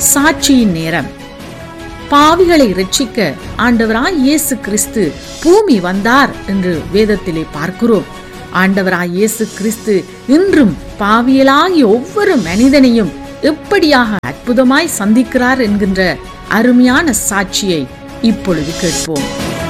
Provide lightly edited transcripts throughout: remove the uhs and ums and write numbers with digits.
சாட்சியின் நேரம். பாவிகளை இரட்சிக்க ஆண்டவராய் இயேசு கிறிஸ்து பூமி வந்தார் என்று வேதத்திலே பார்க்கிறோம். ஆண்டவராய் இயேசு கிறிஸ்து இன்றும் பாவியலாகிய ஒவ்வொரு மனிதனையும் எப்படியாக அற்புதமாய் சந்திக்கிறார் என்கின்ற அருமையான சாட்சியை இப்பொழுது கேட்போம்.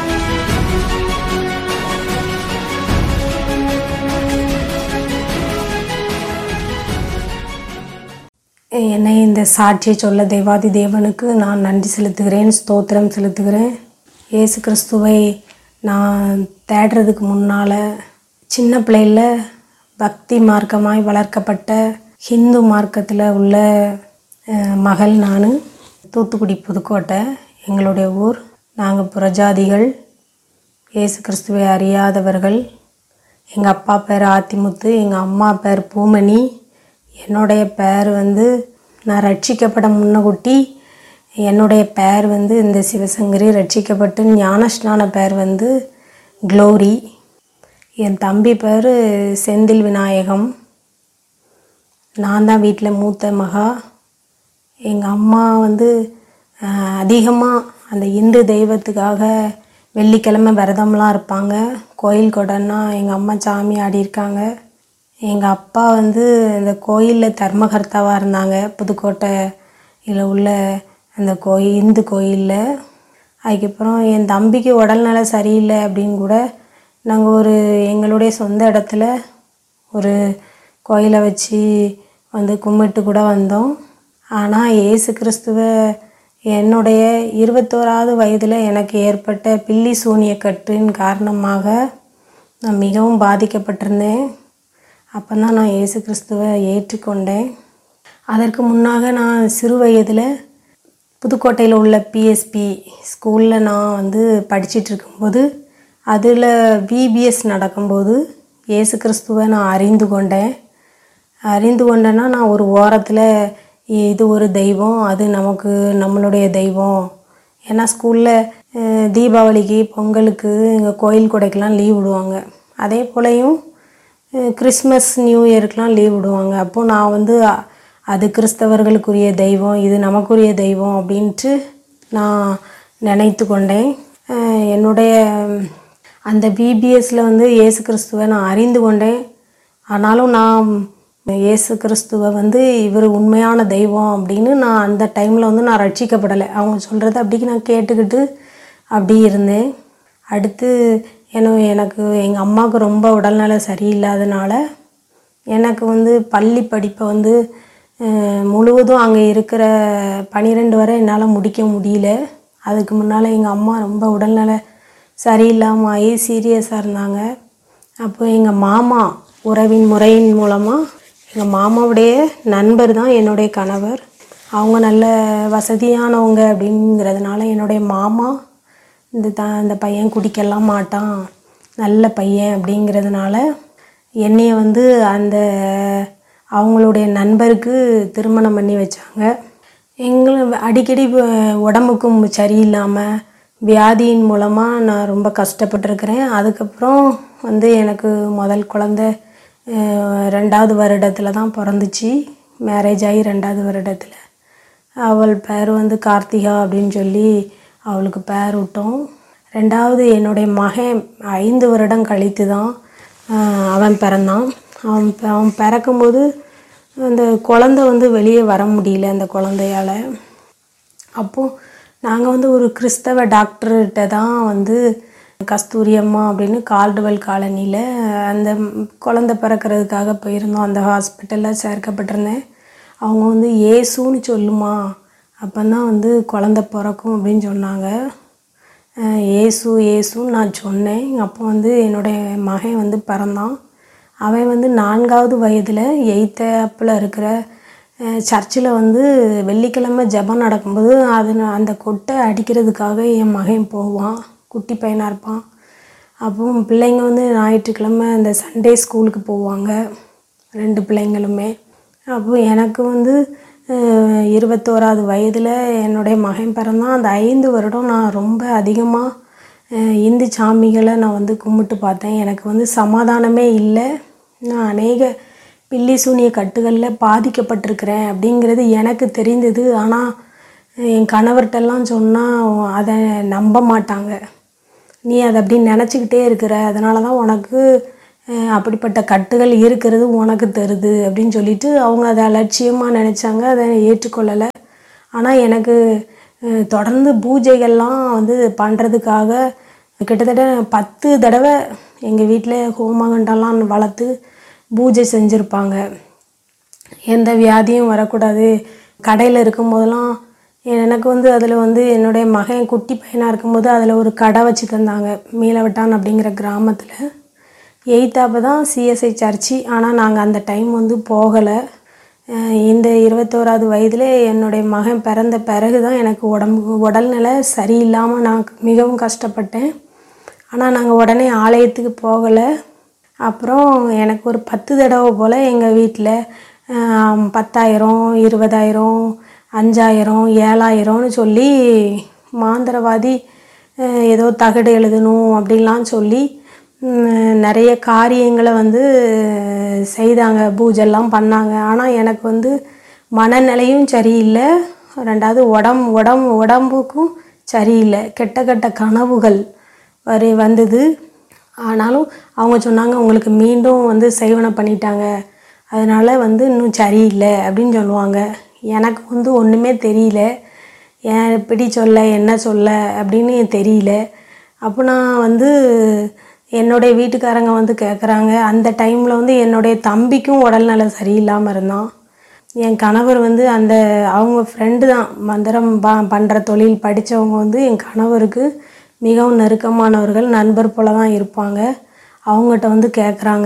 என்னை இந்த சாட்சியை சொல்ல தேவாதி தேவனுக்கு நான் நன்றி செலுத்துகிறேன், ஸ்தோத்திரம் செலுத்துகிறேன். இயேசு கிறிஸ்துவை நான் தேடுறதுக்கு முன்னால் சின்ன பிள்ளையில் பக்தி மார்க்கமாய் வளர்க்கப்பட்ட ஹிந்து மார்க்கத்தில் உள்ள மகள் நான். தூத்துக்குடி புதுக்கோட்டை எங்களுடைய ஊர். நாங்கள் புறஜாதிகள், இயேசு கிறிஸ்துவை அறியாதவர்கள். எங்கள் அப்பா பேர் ஆத்திமுத்து, எங்கள் அம்மா பேர் பூமணி. என்னுடைய பேர் நான் ரட்சிக்கப்பட முன்னகுட்டி என்னுடைய பேர் இந்த சிவசங்கரி. ரட்சிக்கப்பட்டு ஞானஸ்நான பேர் க்ளோரி. என் தம்பி பேர் செந்தில் விநாயகம். நான் தான் வீட்டில் மூத்த மகா. எங்கள் அம்மா அதிகமாக அந்த இந்து தெய்வத்துக்காக வெள்ளிக்கிழமை விரதம்லாம் இருப்பாங்க. கோயில் கொடைன்னா எங்கள் அம்மா சாமி ஆடியிருக்காங்க. எங்கள் அப்பா இந்த கோயிலில் தர்மகர்த்தாவாக இருந்தாங்க, புதுக்கோட்டையில் உள்ள அந்த இந்து கோயிலில். அதுக்கப்புறம் என் தம்பிக்கு உடல்நல சரியில்லை அப்படின்னு கூட நாங்கள் எங்களுடைய சொந்த இடத்துல ஒரு கோயிலை வச்சு கும்பிட்டு கூட வந்தோம். ஆனால் இயேசு கிறிஸ்துவ என்னுடைய 21வது வயதில் எனக்கு ஏற்பட்ட பில்லி சூனியக்கட்டின் காரணமாக நான் மிகவும் பாதிக்கப்பட்டிருந்தேன். அப்போ தான் நான் இயேசு கிறிஸ்துவை ஏற்றுக்கொண்டேன். அதற்கு முன்னாக நான் சிறு வயதில் புதுக்கோட்டையில் உள்ள பிஎஸ்பி ஸ்கூலில் நான் படிச்சிட்டு இருக்கும்போது அதில் விபிஎஸ் நடக்கும்போது இயேசு கிறிஸ்துவை நான் அறிந்து கொண்டேன்னா நான் ஒரு ஓரத்தில் இது ஒரு தெய்வம், அது நம்மளுடைய தெய்வம். ஏன்னா ஸ்கூலில் தீபாவளிக்கு பொங்கலுக்கு எங்கள் கோயில் கொடைக்கெலாம் லீவ் விடுவாங்க. அதே போலையும் கிறிஸ்மஸ் நியூ இயருக்கெலாம் லீவ் விடுவாங்க. அப்போது நான் அது கிறிஸ்தவர்களுக்குரிய தெய்வம், இது நமக்குரிய தெய்வம் அப்படின்ட்டு நான் நினைத்து கொண்டேன். என்னுடைய அந்த பிபிஎஸ்சில் இயேசு கிறிஸ்துவை நான் அறிந்து கொண்டேன். ஆனாலும் நான் இயேசு கிறிஸ்துவை இவர் உண்மையான தெய்வம் அப்படின்னு நான் அந்த டைமில் நான் ரட்சிக்கப்படலை. அவங்க சொல்கிறது அப்படி நான் கேட்டுக்கிட்டு அப்படி இருந்தேன். அடுத்து எனக்கு எங்கள் அம்மாவுக்கு ரொம்ப உடல்நல சரியில்லாதனால எனக்கு பள்ளி படிப்பை முழுவதும் அங்கே இருக்கிற 12 வரை என்னால் முடிக்க முடியல. அதுக்கு முன்னால் எங்கள் அம்மா ரொம்ப உடல்நல சரியில்லாமல் ஆகி சீரியஸாக இருந்தாங்க. அப்போ எங்கள் மாமா உறவின் முறையின் மூலமாக எங்கள் மாமாவுடைய நண்பர் தான் என்னுடைய கணவர். அவங்க நல்ல வசதியானவங்க அப்படிங்கிறதுனால என்னுடைய மாமா இந்த பையன் குடிக்கலாம் மாட்டான், நல்ல பையன் அப்படிங்கிறதுனால என்னைய அந்த அவங்களுடைய நண்பருக்கு திருமணம் பண்ணி வச்சாங்க. அடிக்கடி உடம்புக்கும் சரியில்லாமல் வியாதியின் மூலமாக நான் ரொம்ப கஷ்டப்பட்டுருக்கிறேன். அதுக்கப்புறம் எனக்கு முதல் குழந்தை 2வது வருடத்தில் தான் பிறந்துச்சு. மேரேஜ் ஆகி 2வது வருடத்தில். அவள் பேர் கார்த்திகா அப்படின்னு சொல்லி அவளுக்கு பேர் விட்டோம். 2வது என்னுடைய மகன் 5 வருடம் கழித்து தான் அவன் பிறந்தான். அவன் பிறக்கும்போது அந்த குழந்தை வெளியே வர முடியல அந்த குழந்தையால். அப்போது நாங்கள் ஒரு கிறிஸ்தவ டாக்டர்கிட்ட தான் கஸ்தூரி அம்மா அப்படின்னு கால்டுவெல் காலனியில் அந்த குழந்தை பிறக்கிறதுக்காக போயிருந்தோம். அந்த ஹாஸ்பிட்டலில் சேர்க்கப்பட்டிருந்தேன். அவங்க இயேசுன்னு சொல்லுமா, அப்போ தான் குழந்தை பிறக்கும் அப்படின்னு சொன்னாங்க. இயேசுன்னு நான் சொன்னேன். அப்போ என்னுடைய மகன் பிறந்தான். அவன் 4வது வயதில் 8th ஆப்பில் இருக்கிற சர்ச்சில் வெள்ளிக்கிழமை ஜெபம் நடக்கும்போது அந்த கொட்டை அடிக்கிறதுக்காக என் மகன் போவான். குட்டி பையனாக இருப்பான். அப்போ பிள்ளைங்க ஞாயிற்றுக்கிழமை அந்த சண்டே ஸ்கூலுக்கு போவாங்க 2 பிள்ளைங்களுமே. அப்போ எனக்கு 21வது வயதில் என்னுடைய மகன் பிறந்தான். அந்த 5 வருடம் நான் ரொம்ப அதிகமாக இந்து சாமிகளை நான் கும்பிட்டு பார்த்தேன். எனக்கு சமாதானமே இல்லை. நான் அநேக பில்லி சூனிய கட்டுகளில் பாதிக்கப்பட்டிருக்கிறேன் அப்படிங்கிறது எனக்கு தெரிந்தது. ஆனால் என் கணவர்கிட்டலாம் சொன்னால் அதை நம்ப மாட்டாங்க. நீ அதை அப்படி நினச்சிக்கிட்டே இருக்கிற, அதனால தான் உனக்கு அப்படிப்பட்ட கட்டுகள் இருக்கிறது உனக்கு தருது அப்படின்னு சொல்லிட்டு அவங்க அதை அலட்சியமாக நினச்சாங்க. அதை ஏற்றுக்கொள்ளலை. ஆனால் எனக்கு தொடர்ந்து பூஜைகள்லாம் வந்து பண்ணுறதுக்காக கிட்டத்தட்ட 10 தடவை எங்கள் வீட்டில் ஹோமகண்டெல்லாம் வளர்த்து பூஜை செஞ்சுருப்பாங்க. எந்த வியாதியும் வரக்கூடாது. கடையில் இருக்கும்போதெல்லாம் எனக்கு வந்து அதில் வந்து என்னுடைய மகன் குட்டி பையனாக இருக்கும்போது அதில் ஒரு கடை வச்சு தந்தாங்க, மீளவட்டான் அப்படிங்கிற கிராமத்தில். 8th தான் சிஎஸ்ஐ சர்ச்சு. ஆனால் நாங்கள் அந்த டைம் வந்து போகலை. இந்த 21வது வயதில் என்னுடைய மகன் பிறந்த பிறகு தான் எனக்கு உடல்நிலை சரியில்லாமல் நான் மிகவும் கஷ்டப்பட்டேன். ஆனால் நாங்கள் உடனே ஆலயத்துக்கு போகலை. அப்புறம் எனக்கு ஒரு 10 தடவை போல் எங்கள் வீட்டில் 10,000, 20,000, 5,000, 7,000ன்னு சொல்லி மாந்திரவாதி ஏதோ தகடு எழுதணும் அப்படின்லாம் சொல்லி நிறைய காரியங்களை வந்து செய்தாங்க, பூஜைலாம் பண்ணாங்க. ஆனால் எனக்கு வந்து மனநிலையும் சரியில்லை, 2வது உடம்புக்கும் சரியில்லை. கெட்ட கெட்ட கனவுகள் வந்தது. ஆனாலும் அவங்க சொன்னாங்க, உங்களுக்கு மீண்டும் வந்து செய்வனை பண்ணிட்டாங்க, அதனால் வந்து இன்னும் சரியில்லை அப்படின்னு சொல்லுவாங்க. எனக்கு வந்து ஒன்றுமே தெரியல, ஏன் எப்படி சொல்ல என்ன சொல்ல அப்படின்னு தெரியல. அப்போ நான் வந்து என்னுடைய வீட்டுக்காரங்க வந்து கேட்குறாங்க. அந்த டைமில் வந்து என்னுடைய தம்பிக்கும் உடல்நலை சரியில்லாமல் இருந்தான். என் கணவர் வந்து அவங்க ஃப்ரெண்டு தான், மந்திரம் பண்ணுற தொழில் படித்தவங்க வந்து என் கணவருக்கு மிகவும் நெருக்கமானவர்கள், நண்பர் போல தான் இருப்பாங்க. அவங்ககிட்ட வந்து கேட்குறாங்க,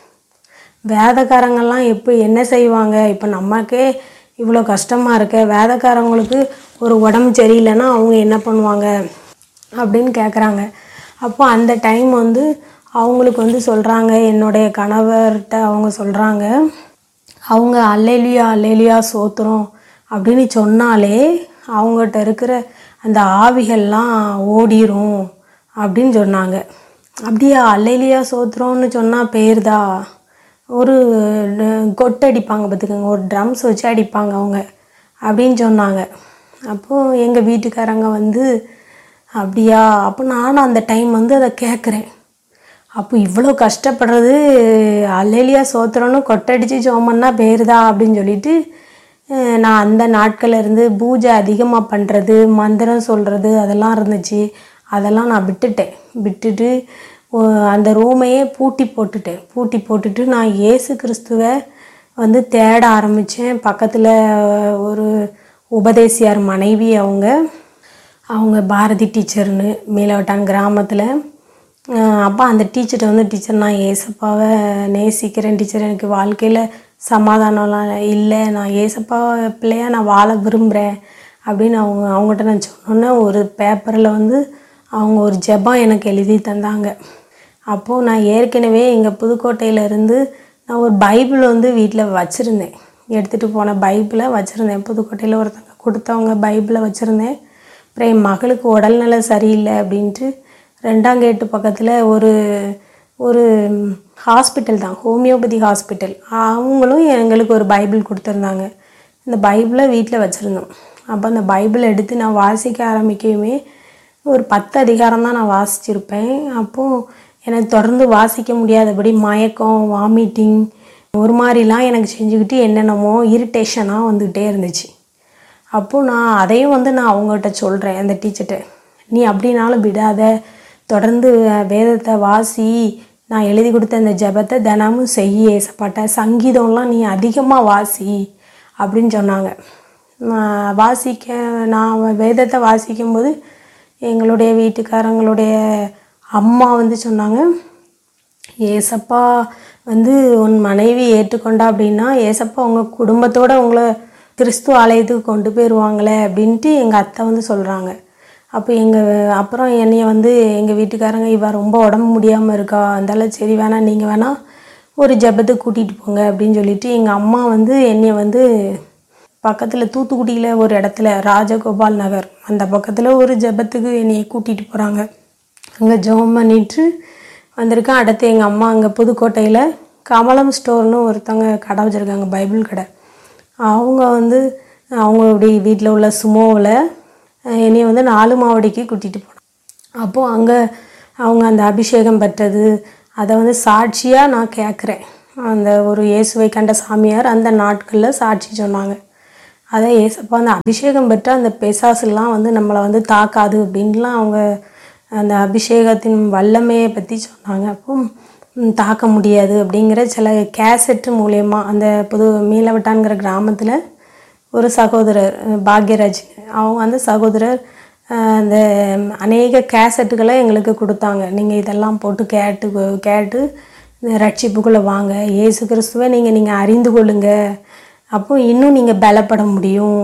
வேதக்காரங்கள்லாம் என்ன செய்வாங்க, இப்போ நமக்கே இவ்வளோ கஷ்டமாக இருக்க, வேதக்காரங்களுக்கு ஒரு உடம்பு சரியில்லைன்னா அவங்க என்ன பண்ணுவாங்க அப்படின்னு கேட்குறாங்க. அப்போ அந்த டைம் வந்து அவங்களுக்கு வந்து சொல்கிறாங்க, என்னுடைய கணவர்கிட்ட அவங்க சொல்கிறாங்க, அவங்க அல்லேலுயா அல்லேலுயா சோத்திரம் அப்படின்னு சொன்னாலே அவங்ககிட்ட இருக்கிற அந்த ஆவிகள்லாம் ஓடிரும் அப்படின்னு சொன்னாங்க. அப்படியா, அல்லேலுயா சோத்திரம்னு சொன்னால் பேருதா, ஒரு கொட்டு அடிப்பாங்க பார்த்துக்கோங்க, ஒரு ட்ரம்ஸ் வச்சு அடிப்பாங்க அவங்க அப்படின்னு சொன்னாங்க. அப்போது எங்கள் வீட்டுக்காரங்க வந்து அப்படியா, அப்போ நானும் அந்த டைம் வந்து அதை கேட்குறேன். அப்போ இவ்வளோ கஷ்டப்படுறது அல்லேலியா சோத்திரம்னு கொட்டடிச்சு சோமன்னா பேருதா அப்படின்னு சொல்லிட்டு நான் அந்த நாட்களில் இருந்து பூஜை அதிகமாக பண்ணுறது, மந்திரம் சொல்கிறது அதெல்லாம் இருந்துச்சு. அதெல்லாம் நான் விட்டுட்டு அந்த ரூமையே பூட்டி போட்டுட்டு நான் இயேசு கிறிஸ்துவை வந்து தேட ஆரம்பித்தேன். பக்கத்தில் ஒரு உபதேசியார் மனைவி, அவங்க பாரதி டீச்சர்னு மீளவட்டான் கிராமத்தில். அப்போ அந்த டீச்சர்கிட்ட வந்து, டீச்சர் நான் ஏசப்பாவை நேசிக்கிறேன் டீச்சர், எனக்கு வாழ்க்கையில் சமாதானம்லாம் இல்லை, நான் ஏசப்பா பிள்ளையாக நான் வாழ விரும்புகிறேன் அப்படின்னு அவங்ககிட்ட நான் சொன்னோன்னே ஒரு பேப்பரில் வந்து அவங்க ஒரு ஜெபம் எனக்கு எழுதி தந்தாங்க. அப்போது நான் ஏற்கனவே எங்கள் புதுக்கோட்டையிலேருந்து நான் ஒரு பைபிள் வந்து வீட்டில் வச்சுருந்தேன், எடுத்துகிட்டு போன பைபிளை வச்சுருந்தேன். புதுக்கோட்டையில் ஒருத்தங்க கொடுத்தவங்க பைபிளை வச்சுருந்தேன். அப்புறம் என் மகளுக்கு உடல்நிலை சரியில்லை அப்படின்ட்டு 2ஆம் கேட்டு பக்கத்தில் ஒரு ஹாஸ்பிட்டல் தான், ஹோமியோபதி ஹாஸ்பிட்டல், அவங்களும் எங்களுக்கு ஒரு பைபிள் கொடுத்துருந்தாங்க. இந்த பைபிளை வீட்டில் வச்சுருந்தோம். அப்போ அந்த பைபிளை எடுத்து நான் வாசிக்க ஆரம்பிக்கவே ஒரு 10 அதிகாரம் தான் நான் வாசிச்சிருப்பேன். அப்போது எனக்கு தொடர்ந்து வாசிக்க முடியாதபடி மயக்கம், வாமிட்டிங் ஒரு மாதிரிலாம் எனக்கு செஞ்சுக்கிட்டு என்னென்னமோ இரிட்டேஷனாக வந்துக்கிட்டே இருந்துச்சு. அப்போது நான் அதையும் வந்து நான் அவங்ககிட்ட சொல்கிறேன், அந்த டீச்சர்கிட்ட, நீ அப்படின்னாலும் விடாத, தொடர்ந்து வேதத்தை வாசி, நான் எழுதி கொடுத்த அந்த ஜெபத்தை தினமும் செய்ய ஏசப்பாட்ட, சங்கீதம்லாம் நீ அதிகமாக வாசி அப்படின்னு சொன்னாங்க. நான் வேதத்தை வாசிக்கும்போது எங்களுடைய வீட்டுக்காரங்களுடைய அம்மா வந்து சொன்னாங்க, ஏசப்பா வந்து உன் மனைவி ஏற்றுக்கொண்டா அப்படின்னா ஏசப்பா உங்கள் குடும்பத்தோடு உங்களை கிறிஸ்து ஆலயத்துக்கு கொண்டு போயிடுவாங்களே அப்படின்ட்டு எங்கள் அத்தை வந்து சொல்கிறாங்க. அப்போ அப்புறம் என்னைய வந்து எங்கள் வீட்டுக்காரங்க, இவ ரொம்ப உடம்பு முடியாமல் இருக்கா, அதெல்லாம் சரி வேணாம், நீங்கள் வேணால் ஒரு ஜெபத்துக்கு கூட்டிகிட்டு போங்க அப்படின்னு சொல்லிட்டு எங்கள் அம்மா வந்து என்னைய வந்து பக்கத்தில் தூத்துக்குடியில் ஒரு இடத்துல ராஜகோபால் நகர் அந்த பக்கத்தில் ஒரு ஜெபத்துக்கு என்னைய கூட்டிகிட்டு போகிறாங்க. அங்கே ஜெபம் பண்ணிட்டு வந்திருக்கேன். அடுத்து எங்கள் அம்மா அங்கே புதுக்கோட்டையில் கமலம் ஸ்டோர்னு ஒருத்தவங்க கடை வச்சுருக்காங்க, பைபிள் கடை. அவங்க வந்து அவங்க இப்படி வீட்டில் உள்ள சுமோவில் என்னையை வந்து 4 மாவடிக்கு கூட்டிகிட்டு போனாங்க. அப்போது அங்கே அவங்க அந்த அபிஷேகம் பெற்றது அதை வந்து சாட்சியாக நான் கேட்குறேன். அந்த ஒரு இயேசுவை கண்ட சாமியார் அந்த நாட்களில் சாட்சி சொன்னாங்க. அதை ஏசப்பா அந்த அபிஷேகம் பெற்ற அந்த பிசாசுலாம் வந்து நம்மளை வந்து தாக்காது அப்படின்லாம் அவங்க அந்த அபிஷேகத்தின் வல்லமையை பற்றி சொன்னாங்க. அப்போ தாக்க முடியாது அப்படிங்கிற சில கேசட்டு மூலயமா அந்த மீளவட்டான்கிற கிராமத்தில் ஒரு சகோதரர் பாக்யராஜ், அவங்க அந்த சகோதரர் அந்த அநேக கேசட்டுகளை எங்களுக்கு கொடுத்தாங்க. நீங்கள் இதெல்லாம் போட்டு கேட்டு ரட்சிப்புக்குள்ளே வாங்க, இயேசு கிறிஸ்துவை நீங்கள் அறிந்து கொள்ளுங்க, அப்போ இன்னும் நீங்கள் பலப்பட முடியும்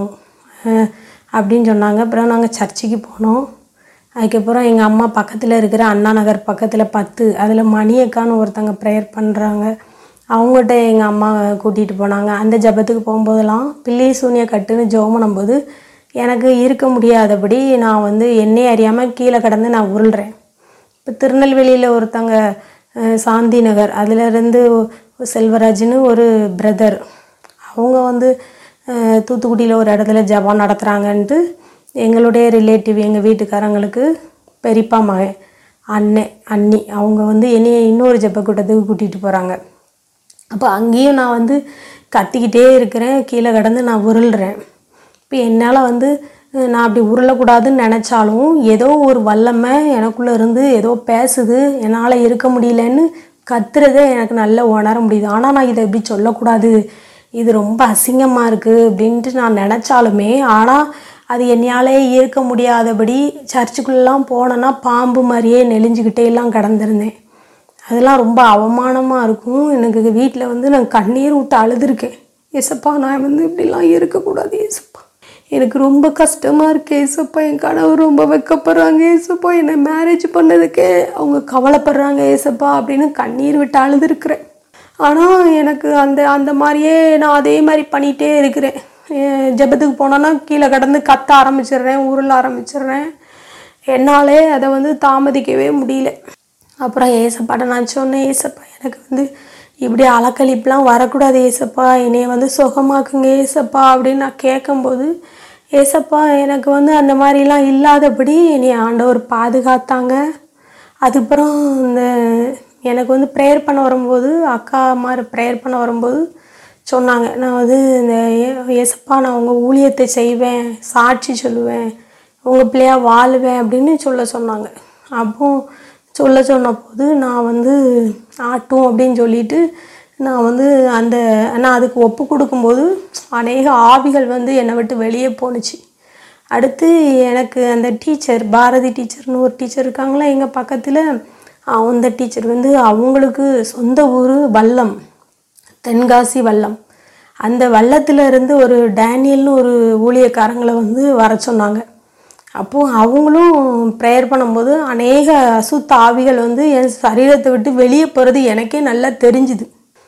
அப்படின்னு சொன்னாங்க. அப்புறம் நாங்கள் சர்ச்சுக்கு போனோம். அதுக்கப்புறம் எங்கள் அம்மா பக்கத்தில் இருக்கிற அண்ணா நகர் பக்கத்தில் 10 அதில் மணியக்கான்னு ஒருத்தங்க ப்ரேயர் பண்ணுறாங்க, அவங்ககிட்ட எங்கள் அம்மா கூட்டிகிட்டு போனாங்க. அந்த ஜபத்துக்கு போகும்போதெல்லாம் பில்லி சூனிய கட்டுன்னு ஜெபம் பண்ணும்போது எனக்கு இருக்க முடியாதபடி நான் வந்து என்னை அறியாமல் கீழே கடந்து நான் உருள்றேன். இப்போ திருநெல்வேலியில் ஒருத்தங்க சாந்தி நகர் அதிலேருந்து செல்வராஜ்னு ஒரு பிரதர், அவங்க வந்து தூத்துக்குடியில் ஒரு இடத்துல ஜபம் நடத்துகிறாங்கன்ட்டு எங்களுடைய ரிலேட்டிவ் எங்கள் வீட்டுக்காரங்களுக்கு பெரியப்பா மகன் அண்ணி அவங்க வந்து என்னையை இன்னொரு ஜப கூட்டத்துக்கு கூட்டிகிட்டு போகிறாங்க. அப்போ அங்கேயும் நான் வந்து கத்திக்கிட்டே இருக்கிறேன், கீழே கடந்து நான் உருள்றேன். இப்போ என்னால் வந்து நான் அப்படி உருளக்கூடாதுன்னு நினச்சாலும் ஏதோ ஒரு வல்லமை எனக்குள்ளே இருந்து ஏதோ பேசுது, என்னால் இருக்க முடியலன்னு கத்துறதை எனக்கு நல்லா உணர முடியுது. ஆனால் நான் இதை இப்படி சொல்லக்கூடாது, இது ரொம்ப அசிங்கமாக இருக்குது அப்படின்ட்டு நான் நினச்சாலுமே, ஆனால் அது என்னாலே இருக்க முடியாதபடி சர்ச்சுக்குள்ளெலாம் போனேன்னா பாம்பு மாதிரியே நெளிஞ்சிக்கிட்டே எல்லாம் கடந்திருந்தேன். அதெல்லாம் ரொம்ப அவமானமாக இருக்கும். எனக்கு வீட்டில் வந்து நான் கண்ணீர் விட்டு அழுதுருக்கேன். ஏசப்பா நான் வந்து இப்படிலாம் இருக்கக்கூடாது ஏசப்பா, எனக்கு ரொம்ப கஷ்டமாக இருக்குது ஏசப்பா, என் கணவர் ரொம்ப வெக்கப்படுறாங்க ஏசப்பா, என்னை மேரேஜ் பண்ணதுக்கே அவங்க கவலைப்படுறாங்க ஏசப்பா அப்படின்னு கண்ணீர் விட்டு அழுதுருக்கிறேன். ஆனால் எனக்கு அந்த மாதிரியே நான் அதே மாதிரி பண்ணிகிட்டே இருக்கிறேன். ஜெபத்துக்கு போனோன்னா கீழே கடந்து கத்த ஆரம்பிச்சிடுறேன், உருள ஆரம்பிச்சிடுறேன். என்னாலே அதை வந்து தாமதிக்கவே முடியல. அப்புறம் ஏசப்பாட்ட நான் சொன்னேன், ஏசப்பா எனக்கு வந்து இப்படி அலக்கழிப்புலாம் வரக்கூடாது ஏசப்பா, என்னைய வந்து சுகமாக்குங்க ஏசப்பா அப்படின்னு நான் கேட்கும்போது, ஏசப்பா எனக்கு வந்து அந்த மாதிரிலாம் இல்லாதபடி என்னை ஆண்டவர் பாதுகாத்தாங்க. அதுக்கப்புறம் இந்த எனக்கு வந்து ப்ரேயர் பண்ண வரும்போது அக்கா மாதிரி ப்ரேயர் பண்ண வரும்போது சொன்னாங்க, நான் வந்து இந்த ஏசப்பா நான் உங்கள் ஊழியத்தை செய்வேன், சாட்சி சொல்லுவேன், உங்கள் பிள்ளையா வாழுவேன் அப்படின்னு சொன்னாங்க. அப்போ சொன்ன போது நான் வந்து ஆட்டும் அப்படின்னு சொல்லிட்டு நான் வந்து நான் அதுக்கு ஒப்பு கொடுக்கும்போது அநேக ஆவிகள் வந்து என்னை விட்டு வெளியே போணுச்சு. அடுத்து எனக்கு அந்த டீச்சர் பாரதி டீச்சர்னு ஒரு டீச்சர் இருக்காங்களா எங்கள் பக்கத்தில், அந்த டீச்சர் வந்து அவங்களுக்கு சொந்த ஊர் வல்லம், தென்காசி வல்லம். அந்த வல்லத்தில் இருந்து ஒரு டேனியல்னு ஒரு ஊழியக்காரங்களை வந்து வர சொன்னாங்க. அப்போது அவங்களும் ப்ரேயர் பண்ணும்போது அநேக அசுத்த ஆவிகள் வந்து என் சரீரத்தை விட்டு வெளியே போகிறது எனக்கே நல்லா தெரிஞ்சுது.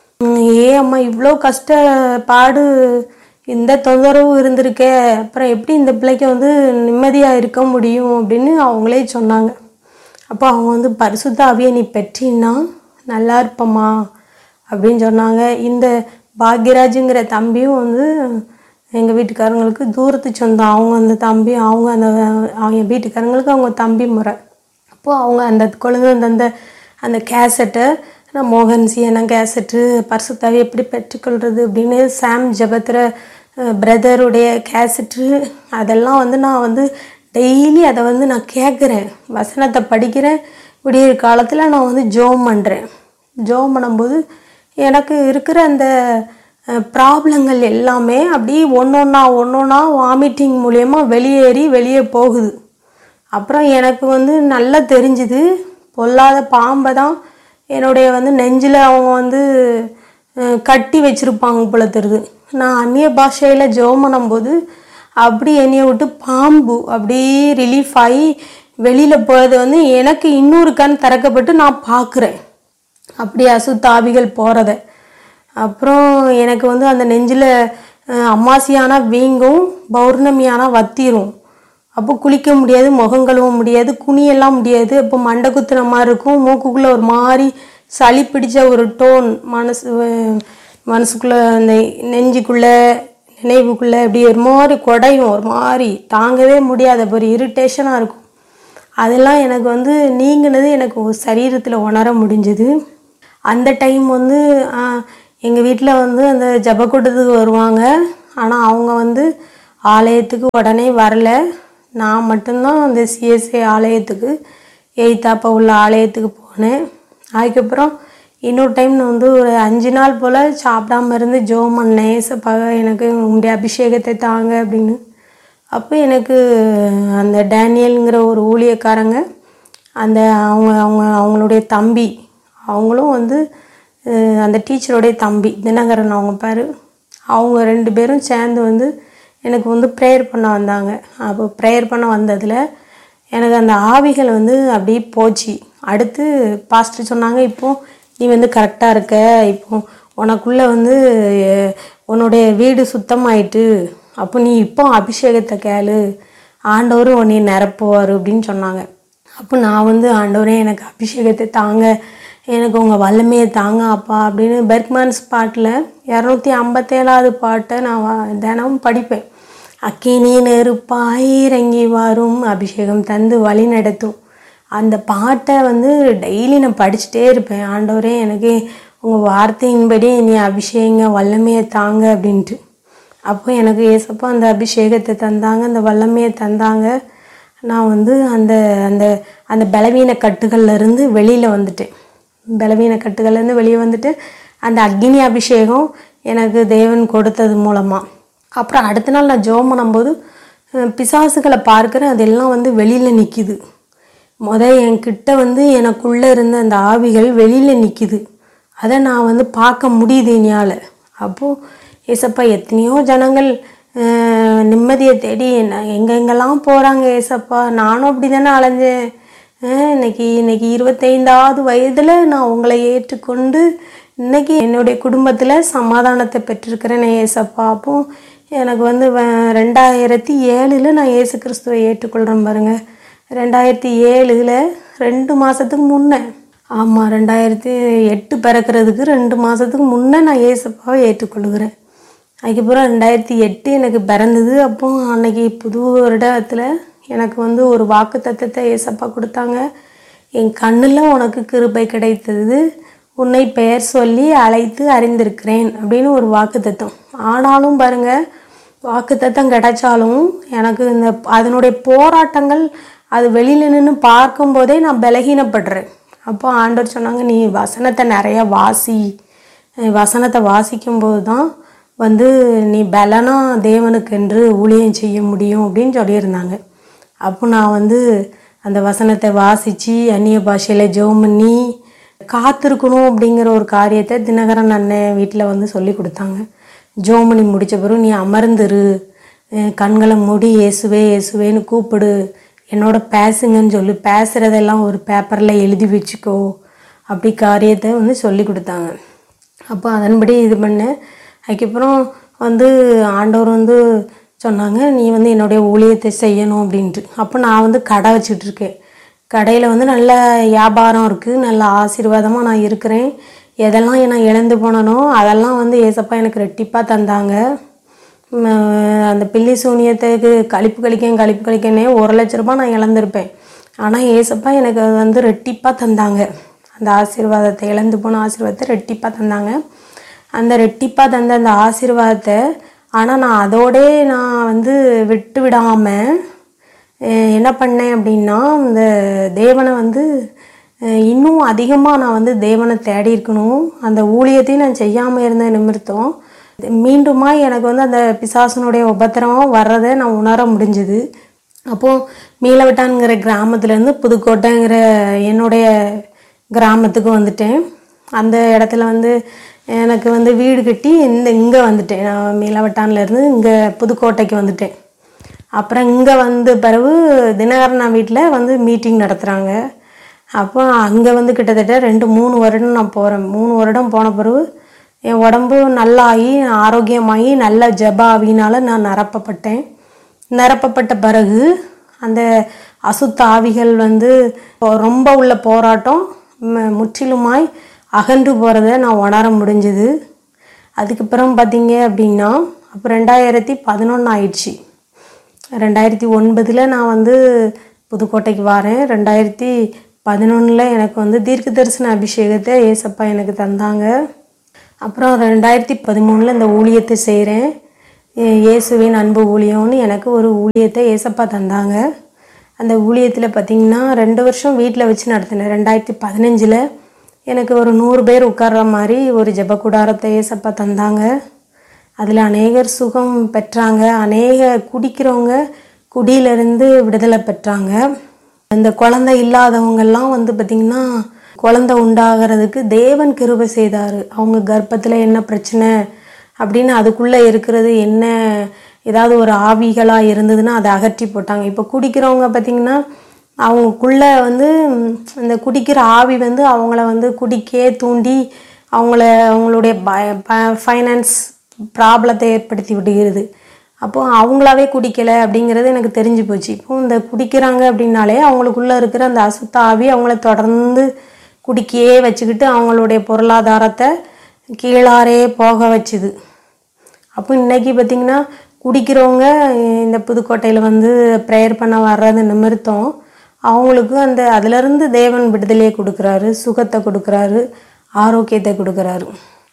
அம்மா இவ்வளோ கஷ்டப்பாடு இந்த தொந்தரவு இருந்திருக்கே, அப்புறம் எப்படி இந்த பிள்ளைக்கு வந்து நிம்மதியாக இருக்க முடியும் அப்படின்னு அவங்களே சொன்னாங்க. அப்போ அவங்க வந்து பரிசுத்த ஆவியை நீ பெற்றின்னா நல்லா இருப்பம்மா அப்படின்னு சொன்னாங்க. இந்த பாக்யராஜுங்கிற தம்பியும் வந்து எங்கள் வீட்டுக்காரங்களுக்கு தூரத்து சொந்தம். அவங்க அந்த தம்பி அவங்க வீட்டுக்காரங்களுக்கு அவங்க தம்பி முறை. அப்போது அவங்க அந்த குழந்தை அந்த கேசட்டை நான் மோகன் சியனா கேசட்டு பரிசுத்தாவி எப்படி பெற்றுக்கொள்வது அப்படின்னு சாம் ஜபத்திர பிரதருடைய கேசட்டு அதெல்லாம் வந்து நான் வந்து டெய்லி அதை வந்து நான் கேட்குறேன், வசனத்தை படிக்கிறேன். விடிய காலத்தில் நான் வந்து ஜெபம் பண்ணுறேன். ஜெபம் பண்ணும்போது எனக்கு இருக்கிற அந்த ப்ராப்ளங்கள் எல்லாமே அப்படி ஒன்றொன்னா வாமிட்டிங் மூலயமா வெளியே போகுது. அப்புறம் எனக்கு வந்து நல்லா தெரிஞ்சுது, பொல்லாத பாம்பை தான் என்னுடைய வந்து நெஞ்சில் அவங்க வந்து கட்டி வச்சுருப்பாங்க போல தெரியுது. நான் அந்நிய பாஷையில் ஜெபம் பண்ணும்போது அப்படி என்னையை விட்டு பாம்பு அப்படி ரிலீஃப் ஆகி வெளியில் போகிறது வந்து எனக்கு இன்னொரு கண் திறக்கப்பட்டு நான் பார்க்குறேன் அப்படி அசுத்த ஆவிகள் போகிறத. அப்புறம் எனக்கு வந்து அந்த நெஞ்சில் அமாவாசையானா வீங்கும், பௌர்ணமியானா வத்திரும். அப்போ குளிக்க முடியாது, முகம் கழுவ முடியாது, குனியெல்லாம் முடியாது. அப்போ மண்டை குத்துன மாதிரி இருக்கும், மூக்குக்குள்ளே ஒரு மாதிரி சளி பிடிச்ச ஒரு டோன் மனசுக்குள்ளே அந்த நெஞ்சுக்குள்ளே நினைவுக்குள்ளே இப்படி ஒரு மாதிரி குடையும், ஒரு மாதிரி தாங்கவே முடியாத ஒரு இரிட்டேஷனாக இருக்கும். அதெல்லாம் எனக்கு வந்து நீங்கினது எனக்கு சரீரத்தில் உணர முடிஞ்சுது. அந்த டைம் வந்து எங்கள் வீட்டில் வந்து அந்த ஜபக்கூட்டத்துக்கு வருவாங்க. ஆனால் அவங்க வந்து ஆலயத்துக்கு உடனே வரல. நான் மட்டும்தான் அந்த சிஎஸ்ஐ ஆலயத்துக்கு எய்த்தாப்பா உள்ள ஆலயத்துக்கு போனேன். அதுக்கப்புறம் இன்னொரு டைம் நான் வந்து ஒரு 5 நாள் போல் சாப்பிடாம இருந்து ஜெபம் பண்ணேன், ஏசப்பாக எனக்கு உங்களுடைய அபிஷேகத்தை தாங்க அப்படின்னு. அப்போ எனக்கு அந்த டேனியலுங்கிற ஒரு ஊழியக்காரங்க, அந்த அவங்களுடைய தம்பி, அவங்களும் வந்து அந்த டீச்சருடைய தம்பி தினகரன் அவங்க பேர், அவங்க 2 பேரும் சேர்ந்து வந்து எனக்கு வந்து ப்ரேயர் பண்ண வந்தாங்க. அப்போ ப்ரேயர் பண்ண வந்ததில் எனக்கு அந்த ஆவிகள் வந்து அப்படியே போச்சு. அடுத்து பாஸ்டர் சொன்னாங்க, இப்போது நீ வந்து கரெக்டாக இருக்க, இப்போ உனக்குள்ளே வந்து உன்னுடைய வீடு சுத்தமாயிட்டு, அப்போ நீ இப்போ அபிஷேகத்தை கேளு, ஆண்டவரும் உன்னை நிரப்புவார் அப்படின்னு சொன்னாங்க. அப்போ நான் வந்து ஆண்டவரே எனக்கு அபிஷேகத்தை தாங்க, எனக்கு உங்கள் வல்லமையை தாங்க அப்பா அப்படின்னு பெர்க்மன்ஸ் பாட்டில் 257வது பாட்டை நான் தினமும் படிப்பேன். அக்கினி நெருப்பாய் இறங்கி வரும், அபிஷேகம் தந்து வழி நடத்தும். அந்த பாட்டை வந்து டெய்லி நான் படிச்சுட்டே இருப்பேன். ஆண்டவரே எனக்கு உங்கள் வார்த்தையின்படி நீ அபிஷேகங்க வல்லமையை தாங்க அப்படின்ட்டு. அப்போ எனக்கு ஏசப்பா அந்த அபிஷேகத்தை தந்தாங்க, அந்த வல்லமையை தந்தாங்க. நான் வந்து அந்த அந்த அந்த பலவீன கட்டுகள்லேருந்து வெளியில் வந்துட்டேன். பலவீன கட்டுகள்லேருந்து வெளியே வந்துட்டு அந்த அக்னி அபிஷேகம் எனக்கு தேவன் கொடுத்தது மூலமாக. அப்புறம் அடுத்த நாள் நான் ஜெபம் பண்ணும்போது பிசாசுகளை பார்க்குறேன், அதெல்லாம் வந்து வெளியில் நிற்கிது. என்கிட்ட வந்து எனக்குள்ளே இருந்த அந்த ஆவிகள் வெளியில் நிற்கிது. அதை நான் வந்து பார்க்க முடியுது என்னால். அப்போது ஏசப்பா எத்தனையோ ஜனங்கள் நிம்மதியை தேடி எங்கெங்கெல்லாம் போகிறாங்க ஏசப்பா, நானும் அப்படி தானே அலைஞ்சேன். இன்னைக்கு 25வது வயதில் நான் உங்களை ஏற்றுக்கொண்டு இன்றைக்கி என்னுடைய குடும்பத்தில் சமாதானத்தை பெற்றிருக்கிறேன் ஏசப்பா. அப்போ எனக்கு வந்து 2007 நான் இயேசு கிறிஸ்துவை ஏற்றுக்கொள்கிறேன் பாருங்கள். 2007 2 மாதத்துக்கு முன்னே, ஆமாம் 2008 பிறக்கிறதுக்கு 2 மாதத்துக்கு முன்னே நான் ஏசப்பாவை ஏற்றுக்கொள்கிறேன். அதுக்கப்புறம் 2008 எனக்கு பிறந்தது. அப்போ அன்னைக்கு புது வருடத்தில் எனக்கு வந்து ஒரு வாக்கு தத்தத்தை ஏசப்பா கொடுத்தாங்க. என் கண்ணில் உனக்கு கிருபை கிடைத்தது, உன்னை பெயர் சொல்லி அழைத்து அறிந்திருக்கிறேன் அப்படின்னு ஒரு வாக்கு தத்தம். ஆனாலும் பாருங்கள், வாக்கு தத்தம் கிடைச்சாலும் எனக்கு இந்த அதனுடைய போராட்டங்கள் அது வெளியில் நின்று பார்க்கும்போதே நான் பலகீனப்படுறேன். அப்போ ஆண்டவர் சொன்னாங்க, நீ வசனத்தை நிறையா வாசி, வசனத்தை வாசிக்கும்போது தான் வந்து நீ பலனா தேவனுக்கென்று ஊழியம் செய்ய முடியும் அப்படின்னு சொல்லியிருந்தாங்க. அப்போ நான் வந்து அந்த வசனத்தை வாசித்து அந்நிய பாஷையில் ஜெபம் பண்ணி காத்திருக்கணும் அப்படிங்கிற ஒரு காரியத்தை தினகரன் அண்ணன் வீட்டில் வந்து சொல்லி கொடுத்தாங்க. ஜெபம் பண்ணி முடித்த பிறகு நீ அமர்ந்துரு, கண்களை மூடி இயேசுவே இயேசுவேன்னு கூப்பிடு, என்னோட பேசுங்கன்னு சொல்லி பேசுகிறதெல்லாம் ஒரு பேப்பரில் எழுதி வச்சுக்கோ அப்படி காரியத்தை வந்து சொல்லி கொடுத்தாங்க. அப்போ அதன்படி இது பண்ணேன். அதுக்கப்புறம் வந்து ஆண்டவர் வந்து சொன்னாங்க, நீ வந்து என்னுடைய ஊழியத்தை செய்யணும் அப்படின்ட்டு. அப்போ நான் வந்து கடை வச்சுட்ருக்கேன். கடையில் வந்து நல்ல வியாபாரம் இருக்குது, நல்ல ஆசீர்வாதமாக நான் இருக்கிறேன். எதெல்லாம் நான் இழந்து போனனோ அதெல்லாம் வந்து ஏசப்பா எனக்கு ரெட்டிப்பாக தந்தாங்க. அந்த பில்லி சூனியத்துக்கு கழிப்பு கழிக்கன்னே 1 லட்ச ரூபா நான் இழந்திருப்பேன். ஆனால் ஏசப்பா எனக்கு அது வந்து ரெட்டிப்பாக தந்தாங்க. அந்த ஆசீர்வாதத்தை, இழந்து போன ஆசீர்வாதத்தை ரெட்டிப்பாக தந்தாங்க. அந்த ரெட்டிப்பாக தந்த அந்த ஆசீர்வாதத்தை ஆனால் நான் அதோடே நான் வந்து விட்டு விடாமல் என்ன பண்ணேன் அப்படின்னா, இந்த தேவனை வந்து இன்னும் அதிகமாக நான் வந்து தேவனை தேடி இருக்கணும். அந்த ஊழியத்தையும் நான் செய்யாமல் இருந்த நிமித்தம் மீண்டுமா எனக்கு வந்து அந்த பிசாசனுடைய உபத்திரமாக வர்றதை நான் உணர முடிஞ்சுது. அப்போது மீளவட்டான்கிற கிராமத்துலேருந்து புதுக்கோட்டைங்கிற என்னுடைய கிராமத்துக்கு வந்துட்டேன். அந்த இடத்துல வந்து எனக்கு வந்து வீடு கட்டி இங்கே வந்துட்டேன். நான் மீளவட்டான்லேருந்து இங்கே புதுக்கோட்டைக்கு வந்துட்டேன். அப்புறம் இங்கே வந்த பிறகு தினகரனா வீட்டில் வந்து மீட்டிங் நடத்துகிறாங்க. அப்போ அங்கே வந்து கிட்டத்தட்ட 2-3 வருடம் நான் போகிறேன். 3 வருடம் போன பிறகு என் உடம்பு நல்லாகி ஆரோக்கியமாகி நல்ல ஜெப ஆவியினால் நான் நிரப்பப்பட்ட பிறகு அந்த அசுத்த ஆவிகள் வந்து ரொம்ப உள்ள போராட்டம் முற்றிலுமாய் அகன்று போகிறத நான் உணர முடிஞ்சுது. அதுக்கப்புறம் பார்த்தீங்க அப்படின்னா அப்போ 2011 ஆயிடுச்சு. 2009 நான் வந்து புதுக்கோட்டைக்கு வரேன். 2011 எனக்கு வந்து தீர்க்க தரிசன அபிஷேகத்தை ஏசப்பா எனக்கு தந்தாங்க. அப்புறம் 2013 இந்த ஊழியத்தை செய்கிறேன். இயேசுவின் அன்பு ஊழியம்னு எனக்கு ஒரு ஊழியத்தை ஏசப்பா தந்தாங்க. அந்த ஊழியத்தில் பார்த்திங்கன்னா 2 வருஷம் வீட்டில் வச்சு நடத்தினேன். 2015 எனக்கு ஒரு 100 பேர் உட்கார்ற மாதிரி ஒரு ஜெப கூடாரத்தை ஏசப்பா தந்தாங்க. அதில் அநேகர் சுகம் பெற்றாங்க. அநேக குடிக்கிறவங்க குடியிலிருந்து விடுதலை பெற்றாங்க. இந்த குழந்தை இல்லாதவங்கெல்லாம் வந்து பார்த்திங்கன்னா குழந்தை உண்டாகிறதுக்கு தேவன் கிருபை செய்தார். அவங்க கர்ப்பத்தில் என்ன பிரச்சனை அப்படின்னு அதுக்குள்ளே இருக்கிறது என்ன ஏதாவது ஒரு ஆவிகளாக இருந்ததுன்னா அதை அகற்றி போட்டாங்க. இப்போ குடிக்கிறவங்க பார்த்திங்கன்னா அவங்களுக்குள்ளே வந்து இந்த குடிக்கிற ஆவி வந்து அவங்கள வந்து குடிக்கே தூண்டி அவங்களுடைய ஃபைனான்ஸ் ப்ராப்ளத்தை ஏற்படுத்தி விடுகிறது. அப்போது அவங்களாவே குடிக்கலை அப்படிங்கிறது எனக்கு தெரிஞ்சு போச்சு. இப்போது இந்த குடிக்கிறாங்க அப்படின்னாலே அவங்களுக்குள்ளே இருக்கிற அந்த அசுத்த ஆவி அவங்கள தொடர்ந்து குடிக்கையே வச்சுக்கிட்டு அவங்களுடைய பொருளாதாரத்தை கீழாரே போக வச்சுது. அப்போ இன்றைக்கி பார்த்திங்கன்னா குடிக்கிறவங்க இந்த புதுக்கோட்டையில் வந்து ப்ரேயர் பண்ண வர்றது நிமித்தம் அவங்களுக்கு அந்த அதிலிருந்து தேவன் விடுதலையை கொடுக்குறாரு, சுகத்தை கொடுக்குறாரு, ஆரோக்கியத்தை கொடுக்குறாரு.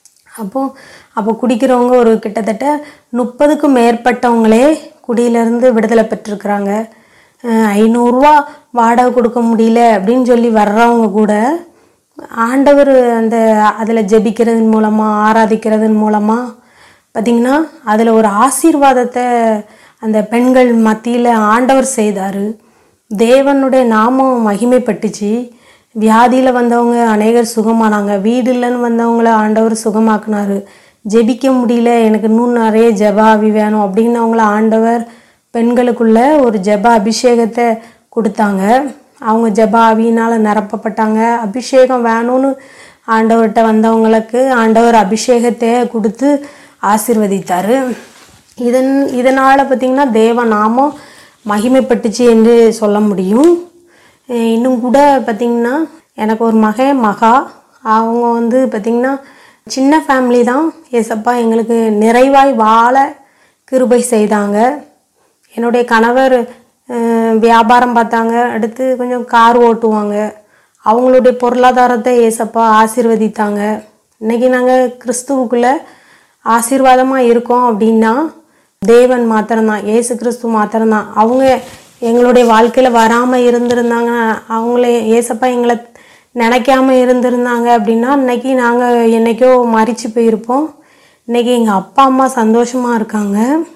அப்போ குடிக்கிறவங்க ஒரு கிட்டத்தட்ட 30க்கும் மேற்பட்டவங்களே குடியிலேருந்து விடுதலை பெற்றிருக்கிறாங்க. 500 ரூபா வாடகை கொடுக்க முடியல அப்படின்னு சொல்லி வர்றவங்க கூட ஆண்டவர் அதில் ஜெபிக்கிறதன் மூலமாக ஆராதிக்கிறதன் மூலமாக பார்த்திங்கன்னா அதில் ஒரு ஆசீர்வாதத்தை அந்த பெண்கள் மத்தியில் ஆண்டவர் செய்தார். தேவனுடைய நாமம் மகிமைப்பட்டுச்சு. வியாதியில் வந்தவங்க அநேகர் சுகமானாங்க. வீடு இல்லைன்னு வந்தவங்கள ஆண்டவர் சுகமாக்குனார். ஜெபிக்க முடியல, எனக்கு இன்னும் நிறைய ஜெப ஆவி வேணும் அப்படின்னவங்கள ஆண்டவர் பெண்களுக்குள்ள ஒரு ஜெப அபிஷேகத்தை கொடுத்தாங்க. அவங்க ஜெப ஆவியினால் நிரப்பப்பட்டாங்க. அபிஷேகம் வேணும்னு ஆண்டவர்கிட்ட வந்தவங்களுக்கு ஆண்டவர் அபிஷேகத்தை கொடுத்து ஆசீர்வதித்தார். இதனால் பார்த்திங்கன்னா தேவ நாமம் மகிமைப்பட்டுச்சு என்று சொல்ல முடியும். இன்னும் கூட பார்த்திங்கன்னா எனக்கு ஒரு மகா அவங்க வந்து பார்த்திங்கன்னா சின்ன ஃபேமிலி தான். ஏசப்பா எங்களுக்கு நிறைவாய் வாழ கிருபை செய்தாங்க. என்னுடைய கணவர் வியாபாரம் பார்த்தாங்க, அடுத்து கொஞ்சம் கார் ஓட்டுவாங்க. அவங்களுடைய பொருளாதாரத்தை ஏசப்பா ஆசீர்வதித்தாங்க. இன்றைக்கி நாங்கள் கிறிஸ்துவுக்குள்ளே ஆசீர்வாதமாக இருக்கோம் அப்படின்னா தேவன் மாத்திரம்தான், ஏசு கிறிஸ்து மாத்திரம்தான். அவங்க எங்களுடைய வாழ்க்கையில் வராமல் இருந்திருந்தாங்க, அவங்களே ஏசப்பா எங்களை நினைக்காம இருந்திருந்தாங்க அப்படின்னா இன்றைக்கி நாங்கள் என்றைக்கோ மறித்து போயிருப்போம். இன்றைக்கி எங்கள் அப்பா அம்மா சந்தோஷமாக இருக்காங்க.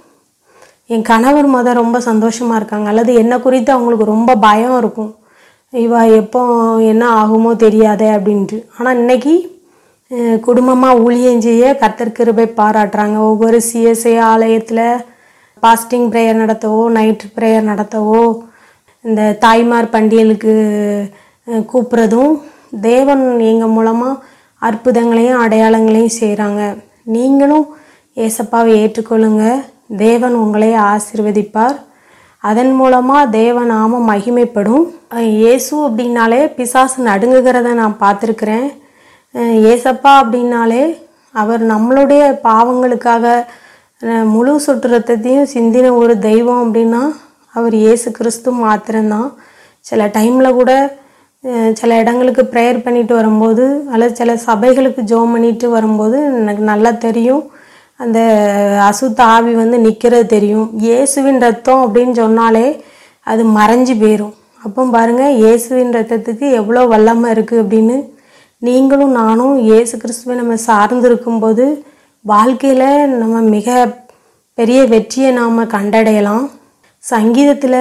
என் கணவர் ரொம்ப சந்தோஷமாக இருக்காங்க. அல்லது என்னை குறித்து அவங்களுக்கு ரொம்ப பயம் இருக்கும், இவா எப்போ என்ன ஆகுமோ தெரியாதே அப்படின்ட்டு. ஆனால் இன்றைக்கி குடும்பமாக ஊழியம் செய்ய கர்த்தர் கிருபை பாராட்டுறாங்க. ஒவ்வொரு சிஎஸ்ஐ ஆலயத்தில் பாஸ்டிங் ப்ரேயர் நடத்தவோ நைட் ப்ரேயர் நடத்தவோ இந்த தாய்மார் பண்டிகைகளுக்கு கூப்பிட்றதும் தேவன் எங்கள் மூலமாக அற்புதங்களையும் அடையாளங்களையும் செய்கிறாங்க. நீங்களும் ஏசப்பாவை ஏற்றுக்கொள்ளுங்க, தேவன் உங்களை ஆசீர்வதிப்பார். அதன் மூலமாக தேவநாமம் மகிமைப்படும். இயேசு அப்படின்னாலே பிசாசு நடுங்குகிறத நான் பார்த்துருக்குறேன். ஏசப்பா அப்படின்னாலே அவர் நம்மளுடைய பாவங்களுக்காக முழு சொட்டு ரத்தத்தையும் சிந்தின ஒரு தெய்வம் அப்படின்னா அவர் இயேசு கிறிஸ்து மாத்திரம்தான். சில டைமில் கூட சில இடங்களுக்கு ப்ரேயர் பண்ணிட்டு வரும்போது அல்லது சில சபைகளுக்கு ஜெபம் பண்ணிட்டு வரும்போது எனக்கு நல்லா தெரியும், அந்த அசுத்த ஆவி வந்து நிற்கிறது தெரியும். இயேசுவின் ரத்தம் அப்படின்னு சொன்னாலே அது மறைஞ்சு போயிடும். அப்போ பாருங்கள், இயேசுவின் ரத்தத்துக்கு எவ்வளோ வல்லமை இருக்குது அப்படின்னு. நீங்களும் நானும் இயேசு கிறிஸ்துவை நம்ம சார்ந்து இருக்கும்போது வாழ்க்கையில் நம்ம மிக பெரிய வெற்றியை நாம் கண்டடையலாம். சங்கீதத்தில்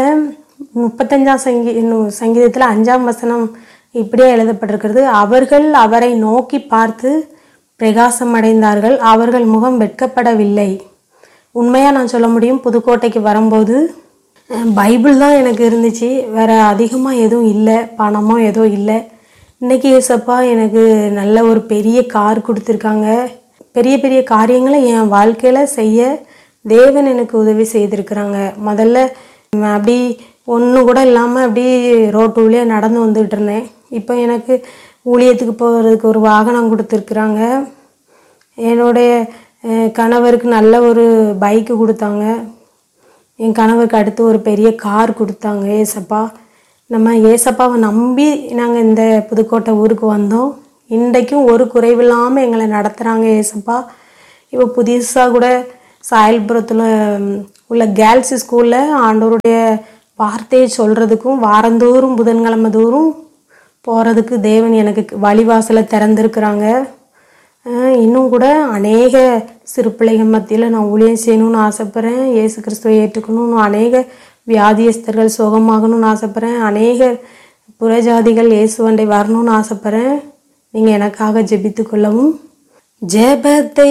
35 சங்கீதத்தில் 5ஆம் வசனம் இப்படியே எழுதப்பட்டிருக்கிறது, அவர்கள் அவரை நோக்கி பார்த்து பிரகாசம் அடைந்தார்கள், அவர்கள் முகம் வெட்கப்படவில்லை. உண்மையாக நான் சொல்ல முடியும், புதுக்கோட்டைக்கு வரும்போது பைபிள் தான் எனக்கு இருந்துச்சு, வேறு அதிகமாக எதுவும் இல்லை, பணமோ எதுவும் இல்லை. இன்றைக்கி ஏசப்பா எனக்கு நல்ல ஒரு பெரிய கார் கொடுத்துருக்காங்க. பெரிய பெரிய காரியங்களை என் வாழ்க்கையில் செய்ய தேவன் எனக்கு உதவி செய்திருக்கிறாங்க. முதல்ல அப்படி ஒன்று கூட இல்லாமல் அப்படி ரோட்டு வழியாக நடந்து வந்துகிட்டு இருந்தேன். இப்போ எனக்கு ஊழியத்துக்கு போகிறதுக்கு ஒரு வாகனம் கொடுத்துருக்குறாங்க. என்னுடைய கணவருக்கு நல்ல ஒரு பைக்கு கொடுத்தாங்க. என் கணவருக்கு அடுத்து ஒரு பெரிய கார் கொடுத்தாங்க. ஏசப்பா, நம்ம ஏசப்பாவை நம்பி நாங்கள் இந்த புதுக்கோட்டை ஊருக்கு வந்தோம். இன்றைக்கும் ஒரு குறைவில்லாமல் எங்களை நடத்துகிறாங்க ஏசப்பா. இப்போ புதுசாக கூட சாயல்புரத்தில் உள்ள கேர்ள்ஸ் ஸ்கூலில் ஆண்டவருடைய வார்த்தையை சொல்கிறதுக்கும் வாரந்தோறும் புதன்கிழமை தோறும் போகிறதுக்கு தேவன் எனக்கு வழிவாசலை திறந்துருக்குறாங்க. இன்னும் கூட அநேக சிறு பிள்ளைகள் மத்தியில் நான் ஊழியம் செய்யணும்னு ஆசைப்பட்றேன். இயேசு கிறிஸ்துவை ஏற்றுக்கணும்னு அநேக வியாதியஸ்தர்கள் சுகமாகணும்னு ஆசைப்பட்றேன். அநேக புறஜாதிகள் இயேசுவண்டை வரணும்னு ஆசைப்பட்றேன். நீங்கள் எனக்காக ஜெபித்து கொள்ளவும். ஜெபத்தை